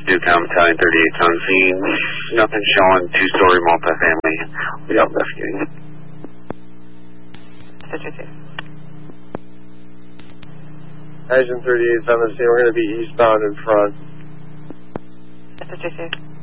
Newtown Battalion 38 on scene. Nothing showing, two-story multifamily without rescuing. Agent 38's on the scene. We're going to be eastbound in front. That's what you say.